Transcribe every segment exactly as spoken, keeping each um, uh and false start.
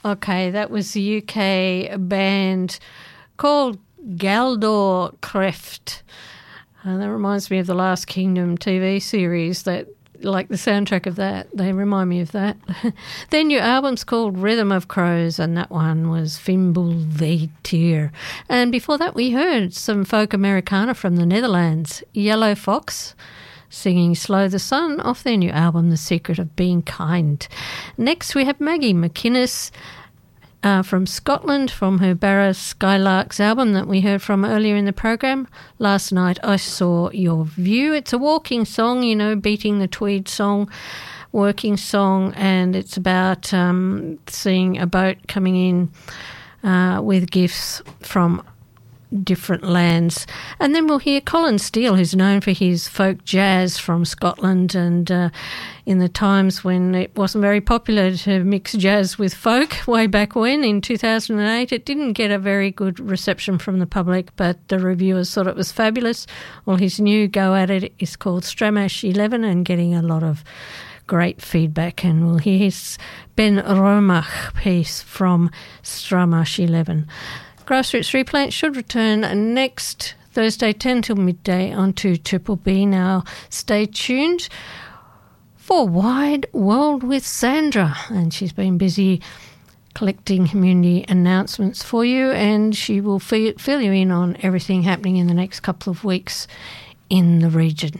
Okay, that was the U K band called Galdor Creft. And that reminds me of the Last Kingdom T V series, that, like the soundtrack of that. They remind me of that. Their new album's called Rhythm of Crows, and that one was Fimble Veetier. And before that, we heard some folk Americana from the Netherlands, Yellow Fox, singing Slow the Sun off their new album, The Secret of Being Kind. Next, we have Maggie McInnes uh, from Scotland, from her Barra Skylarks album that we heard from earlier in the program. Last Night I Saw Your View. It's a walking song, you know, beating the Tweed song, working song, and it's about um, seeing a boat coming in uh, with gifts from different lands. And then we'll hear Colin Steele, who's known for his folk jazz from Scotland, and uh, in the times when it wasn't very popular to mix jazz with folk, way back when in two thousand eight, it didn't get a very good reception from the public, but the reviewers thought it was fabulous. Well, his new go at it is called Stramash eleven, and getting a lot of great feedback, and we'll hear his Ben Romach piece from Stramash eleven. Grassroots Replant should return next Thursday, ten till midday onto Triple B. Now, stay tuned for Wide World with Sandra, and she's been busy collecting community announcements for you, and she will fill you in on everything happening in the next couple of weeks in the region.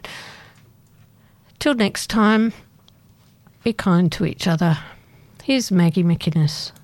Till next time, be kind to each other. Here's Maggie McInnes.